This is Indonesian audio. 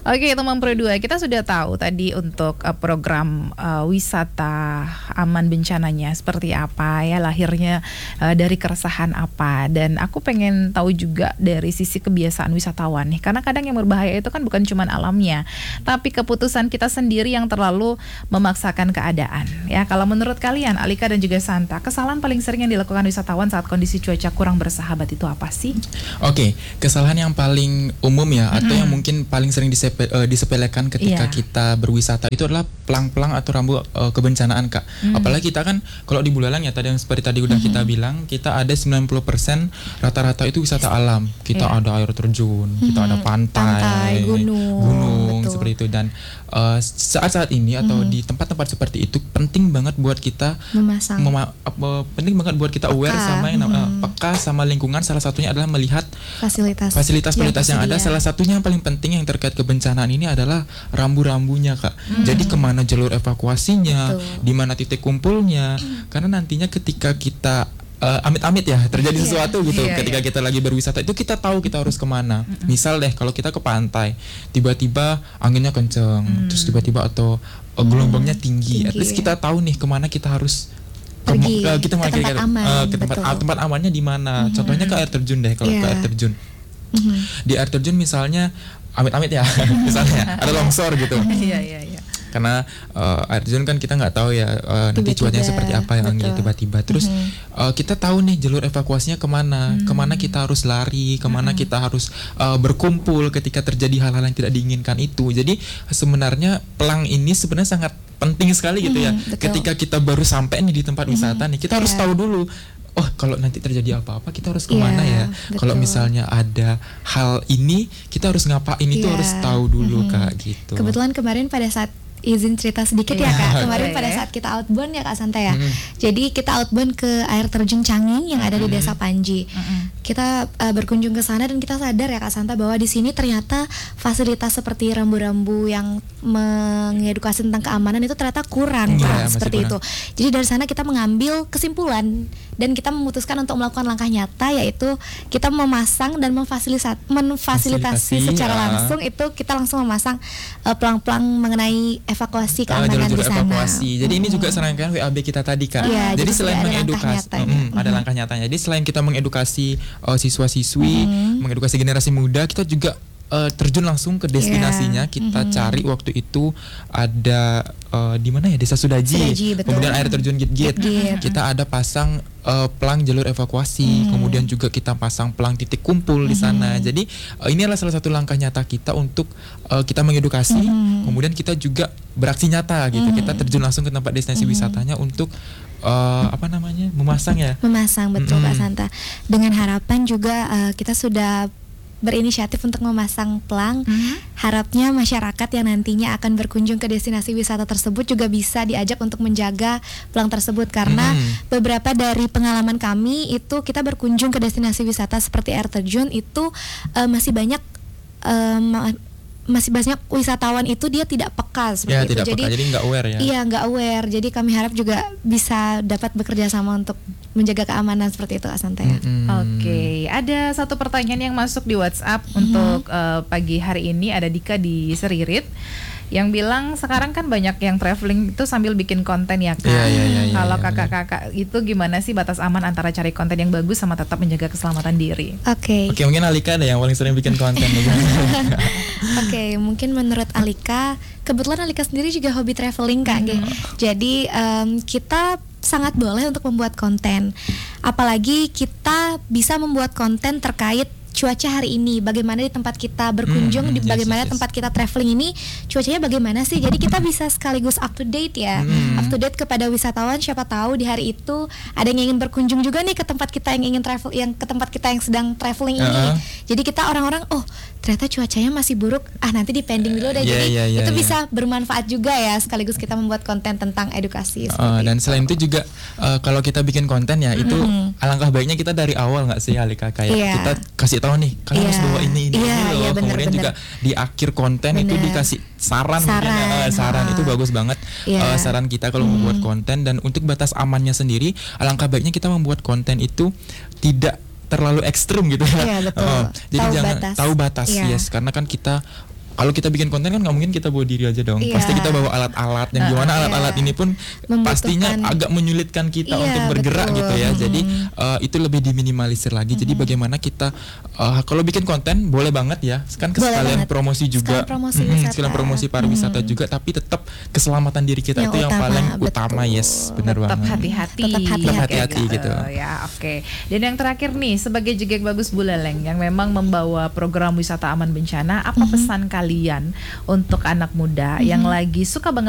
Oke, teman Pro 2, kita sudah tahu tadi untuk program wisata aman bencananya seperti apa ya, lahirnya dari keresahan apa. Dan aku pengen tahu juga dari sisi kebiasaan wisatawan nih, karena kadang yang berbahaya itu kan bukan cuma alamnya, tapi keputusan kita sendiri yang terlalu memaksakan keadaan. Ya, kalau menurut kalian, Alika dan juga Santa, kesalahan paling sering yang dilakukan wisatawan saat kondisi cuaca kurang bersahabat itu apa sih? Oke, kesalahan yang paling umum ya, atau yang mungkin paling sering disepelekan ketika kita berwisata itu adalah pelang-pelang atau rambu kebencanaan, Kak. Apalagi kita kan kalau di Buleleng ya, tadi yang seperti tadi udah kita bilang, kita ada 90% rata-rata itu wisata alam. Kita ada air terjun, kita ada pantai, gunung seperti itu. Dan saat-saat ini atau di tempat-tempat seperti itu penting banget buat kita penting banget buat kita aware sama yang peka sama lingkungan. Salah satunya adalah melihat fasilitas yang ada. Salah satunya yang paling penting yang terkait kebencanaan ini adalah rambu-rambunya, Kak. Jadi kemana jalur evakuasinya, di mana titik kumpulnya, karena nantinya ketika kita amit-amit ya terjadi sesuatu gitu, ketika kita lagi berwisata itu kita tahu kita harus kemana. Misal deh kalau kita ke pantai, tiba-tiba anginnya kenceng, terus tiba-tiba atau gelombangnya tinggi. At least kita tahu nih kemana kita harus pergi, kita ke tempat aman, ke tempat amannya di mana. Contohnya ke air terjun deh, kalau ke air terjun. Di air terjun misalnya amit-amit ya, misalnya ada longsor gitu. Karena air terjun kan kita nggak tahu ya nanti cuacanya seperti apa yang tiba-tiba. Terus kita tahu nih jalur evakuasinya kemana kita harus lari, kemana kita harus berkumpul ketika terjadi hal-hal yang tidak diinginkan itu. Jadi sebenarnya pelang ini sebenarnya sangat penting sekali gitu ya. Ketika kita baru sampai nih di tempat wisata nih, kita harus tahu dulu. Oh, kalau nanti terjadi apa-apa kita harus kemana ya? Kalau misalnya ada hal ini kita harus ngapain itu harus tahu dulu, Kak, gitu. Kebetulan kemarin pada saat izin cerita sedikit ya, Kak. Kemarin pada saat kita outbound ya, Kak Santa ya. Jadi kita outbound ke air terjun Canging yang ada di Desa Panji. Kita berkunjung ke sana dan kita sadar ya, Kak Santa, bahwa di sini ternyata fasilitas seperti rambu-rambu yang mengedukasi tentang keamanan itu ternyata kurang, seperti itu. Jadi dari sana kita mengambil kesimpulan dan kita memutuskan untuk melakukan langkah nyata, yaitu kita memasang dan memfasilitasi secara langsung itu kita langsung memasang pelang-pelang mengenai evakuasi keamanan di sana. Jadi ini juga serangkaian WAB kita tadi, Kak. Jadi selain mengedukasi, ada langkah nyatanya. Jadi selain kita mengedukasi siswa-siswi, mengedukasi generasi muda, kita juga terjun langsung ke destinasinya. Kita cari waktu itu ada di mana ya, Desa Sudaji, kemudian air terjun Git-Git. Kita ada pasang pelang jalur evakuasi, kemudian juga kita pasang pelang titik kumpul di sana. Jadi ini adalah salah satu langkah nyata kita untuk kita mengedukasi, kemudian kita juga beraksi nyata gitu. Kita terjun langsung ke tempat destinasi wisatanya untuk memasang betul, Kak Santa. Dengan harapan juga kita sudah berinisiatif untuk memasang pelang. Harapnya masyarakat yang nantinya akan berkunjung ke destinasi wisata tersebut juga bisa diajak untuk menjaga pelang tersebut, karena beberapa dari pengalaman kami itu kita berkunjung ke destinasi wisata seperti air terjun itu masih banyak wisatawan itu dia tidak peka seperti itu. Jadi nggak aware ya. Iya, nggak aware. Jadi kami harap juga bisa dapat bekerja sama untuk menjaga keamanan seperti itu, Kak Santa ya. Oke, ada satu pertanyaan yang masuk di WhatsApp untuk pagi hari ini. Ada Dika di Seririt yang bilang sekarang kan banyak yang traveling itu sambil bikin konten ya, Kak. Kalau kakak-kakak itu gimana sih batas aman antara cari konten yang bagus sama tetap menjaga keselamatan diri? Oke, mungkin Alika ada yang paling sering bikin konten. Oke, mungkin menurut Alika, kebetulan Alika sendiri juga hobi traveling, Kak. Jadi kita sangat boleh untuk membuat konten. Apalagi kita bisa membuat konten terkait cuaca hari ini, bagaimana di tempat kita berkunjung, bagaimana tempat kita traveling ini cuacanya bagaimana sih. Jadi kita bisa sekaligus up to date ya, up to date kepada wisatawan. Siapa tahu di hari itu ada yang ingin berkunjung juga nih ke tempat kita yang ingin travel, yang ke tempat kita yang sedang traveling ini. Jadi kita orang-orang, oh ternyata cuacanya masih buruk, nanti di pending dulu deh. Jadi itu bisa bermanfaat juga ya, sekaligus kita membuat konten tentang edukasi. Dan selain itu juga kalau kita bikin konten ya, itu alangkah baiknya kita dari awal nggak sih, Alika, kayak kita kasih tahu nih, kalian harus bawa ini loh. Kemudian juga di akhir konten itu dikasih saran itu bagus banget. Saran kita kalau membuat konten. Dan untuk batas amannya sendiri, alangkah baiknya kita membuat konten itu tidak terlalu ekstrim gitu ya. Betul. Jadi tahu batas, yes, karena kan kita kalau kita bikin konten kan nggak mungkin kita bawa diri aja dong. Iya. Pasti kita bawa alat-alat dan gimana alat-alat ini pun pastinya agak menyulitkan kita untuk bergerak betul. gitu ya. Jadi itu lebih diminimalisir lagi. Jadi bagaimana kita kalau bikin konten boleh banget ya. Kan Boleh sekalian banget. promosi juga. sekalian promosi pariwisata juga, tapi tetap keselamatan diri kita itu yang paling utama. Yes, benar Tetap banget. hati-hati. Tetap hati-hati gitu. Ya, oke. Dan yang terakhir nih, sebagai Jegek Bagus Buleleng yang memang membawa program wisata aman bencana, apa pesan kalian untuk anak muda yang lagi suka banget